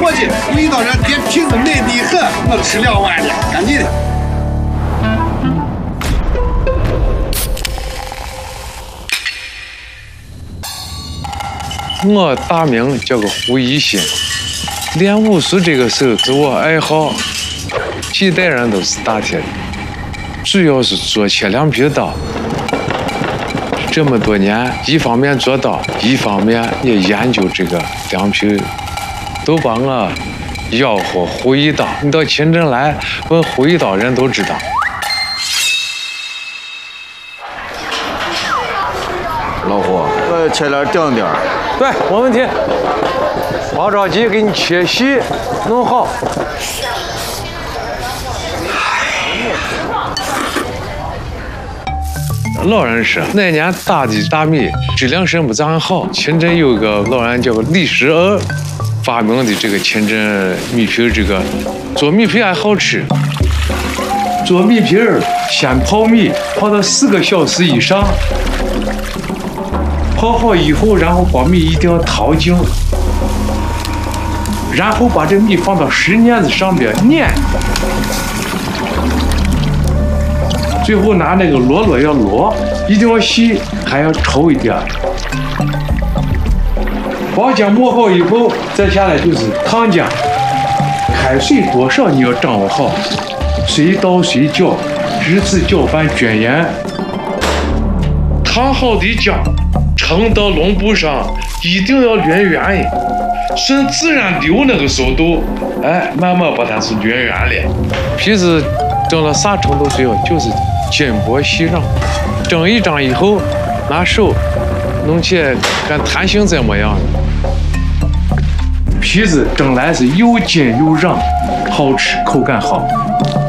伙计，味道上点瓶子内地喝，我吃2碗了，赶紧的。 我大名叫个胡一新，练武术这个事是我爱好，几代人都是打铁的，主要是做切凉皮刀。这么多年，一方面做刀，一方面也研究这个凉皮，都把我吆喝胡一刀。你到秦镇来问胡一刀，人都知道。 老胡，我切点顶点。 对，没问题。别着急，给你切细，弄好。老人说，那年打的大米质量是不咋好。秦镇有个老人叫李时恩，发明的这个秦镇米皮，这个做米皮还好吃。做米皮儿，先泡米，泡到4个小时以上。泡好以后，然后把米一定要淘净，然后把这米放到石碾子上边碾，最后拿那个箩要箩，一定要细，还要稠一点。包浆磨好以后，再下来就是烫浆，开水多少你要掌握好，随倒随搅，日子搅拌均匀。烫好的浆盛到笼布上，一定要圆圆的，顺自然流那个速度，哎，慢慢把它是圆圆的。皮子蒸到啥程度最好？就是筋薄细瓤。蒸一张以后，拿手弄起来看弹性怎么样。皮子蒸来是又筋又瓤，好吃，口感好。